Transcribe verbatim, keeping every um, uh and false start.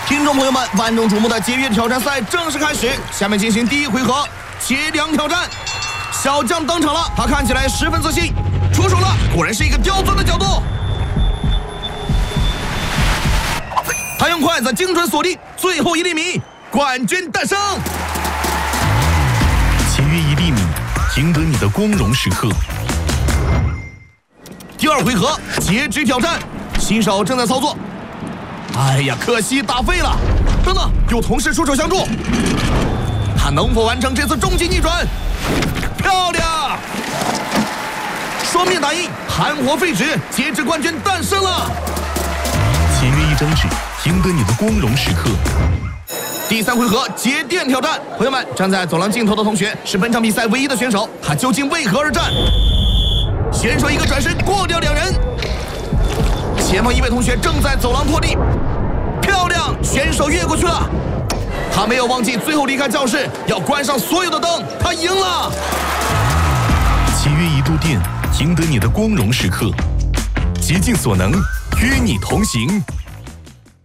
听众朋友们，万众瞩目的节约挑战赛正式开始，下面进行第一回合接梁挑战。小将登场了，他看起来十分自信，出手了，果然是一个刁钻的角度。他用筷子精准锁定最后一厘米，冠军诞生。 节约一厘米，赢得你的光荣时刻。 第二回合截肢挑战，新手正在操作。哎呀，可惜打废了。等等，有同事出手相助，他能否完成这次终极逆转？漂亮！双面打印，含活废纸，截肢冠军诞生了。 节约一张纸，赢得你的光荣时刻。 第三回合节电挑战，朋友们，站在走廊尽头的同学是本场比赛唯一的选手，他究竟为何而战？选手一个转身过掉两人，前方一位同学正在走廊拖地，漂亮，选手越过去了，他没有忘记最后离开教室要关上所有的灯，他赢了。 节约一度电，赢得你的光荣时刻，竭尽所能与你同行。